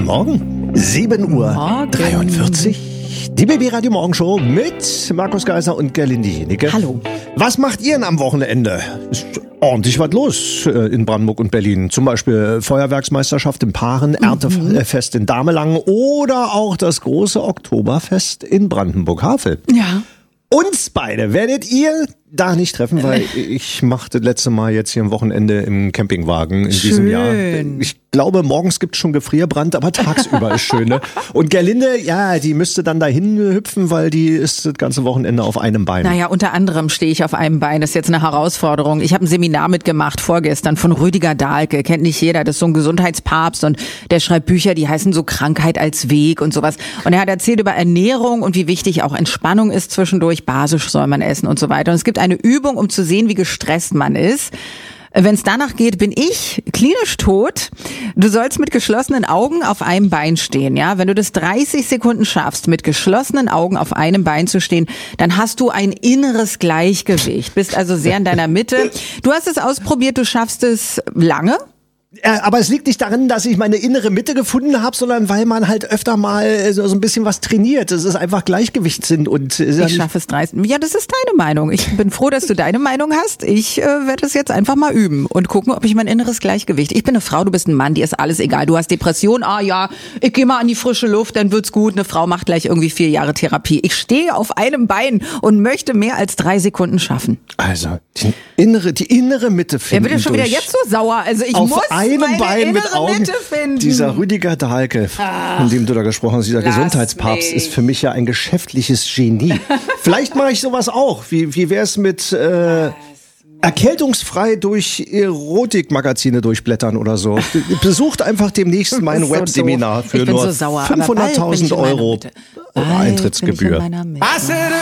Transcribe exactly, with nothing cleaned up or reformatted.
Guten Morgen. sieben Uhr dreiundvierzig. Die B B Radio Morgenshow mit Markus Geiser und Gerlinde Jenike. Hallo. Was macht ihr denn am Wochenende? Ist ordentlich was los in Brandenburg und Berlin. Zum Beispiel Feuerwerksmeisterschaft in Paaren, mhm. Erntefest in Damelangen oder auch das große Oktoberfest in Brandenburg-Havel. Ja. Uns beide werdet ihr da nicht treffen, weil ich machte das letzte Mal jetzt hier am Wochenende im Campingwagen in Schön. diesem Jahr. Ich glaube, morgens gibt's schon Gefrierbrand, aber tagsüber ist schön. Ne? Und Gerlinde, ja, die müsste dann dahin hüpfen, weil die ist das ganze Wochenende auf einem Bein. Naja, unter anderem stehe ich auf einem Bein. Das ist jetzt eine Herausforderung. Ich habe ein Seminar mitgemacht vorgestern von Rüdiger Dahlke. Kennt nicht jeder. Das ist so ein Gesundheitspapst und der schreibt Bücher, die heißen so Krankheit als Weg und sowas. Und er hat erzählt über Ernährung und wie wichtig auch Entspannung ist zwischendurch. Basisch soll man essen und so weiter. Und es gibt eine Übung, um zu sehen, wie gestresst man ist. Wenn es danach geht, bin ich klinisch tot. Du sollst mit geschlossenen Augen auf einem Bein stehen, ja? Wenn du das dreißig Sekunden schaffst, mit geschlossenen Augen auf einem Bein zu stehen, dann hast du ein inneres Gleichgewicht. Bist also sehr in deiner Mitte. Du hast es ausprobiert, du schaffst es lange. Aber es liegt nicht darin, dass ich meine innere Mitte gefunden habe, sondern weil man halt öfter mal so, so ein bisschen was trainiert. Es ist einfach Gleichgewichtssinn und ich schaffe es dreißig. Ja, das ist deine Meinung. Ich bin froh, dass du deine Meinung hast. Ich äh, werde es jetzt einfach mal üben und gucken, ob ich mein inneres Gleichgewicht. Ich bin eine Frau, du bist ein Mann, dir ist alles egal. Du hast Depression, ah ja, ich gehe mal an die frische Luft, dann wird's gut. Eine Frau macht gleich irgendwie vier Jahre Therapie. Ich stehe auf einem Bein und möchte mehr als drei Sekunden schaffen. Also die innere, die innere Mitte finden. Er wird ja schon wieder jetzt so sauer. Also ich auf muss einem meine Bein mit Augen. Mitte finden. Dieser Rüdiger Dahlke, Ach, von dem du da gesprochen hast, dieser Gesundheitspapst, mich. ist für mich ja ein geschäftliches Genie. Vielleicht mache ich sowas auch. Wie, wie wäre es mit äh, erkältungsfrei durch Erotikmagazine durchblattern oder so? Besucht einfach demnächst mein so Webseminar doof. für Ich bin nur so sauer, fünfhunderttausend Euro Eintrittsgebühr. Eintrittsgebühr.